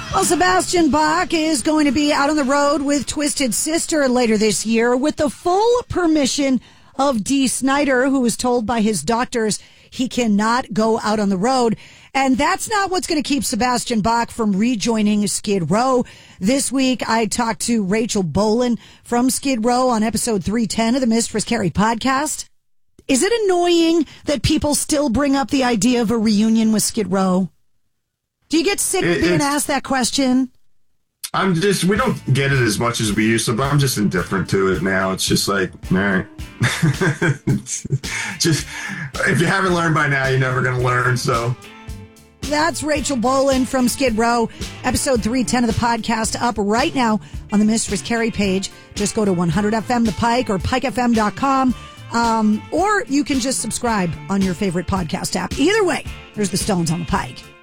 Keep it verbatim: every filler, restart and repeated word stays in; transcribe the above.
Well, Sebastian Bach is going to be out on the road with Twisted Sister later this year with the full permission of Dee Snider, who was told by his doctors he cannot go out on the road. And that's not what's going to keep Sebastian Bach from rejoining Skid Row. This week, I talked to Rachel Bolan from Skid Row on episode three ten of the Mistress Carrie podcast. Is it annoying that people still bring up the idea of a reunion with Skid Row? Do you get sick of being asked that question? I'm just, we don't get it as much as we used to, but I'm just indifferent to it now. It's just like, all right. Just, if you haven't learned by now, you're never going to learn, so. That's Rachel Bolan from Skid Row. Episode three ten of the podcast up right now on the Mistress Carrie page. Just go to one hundred F M The Pike or pike f m dot com. Um, or you can just subscribe on your favorite podcast app. Either way, there's the Stones on the Pike.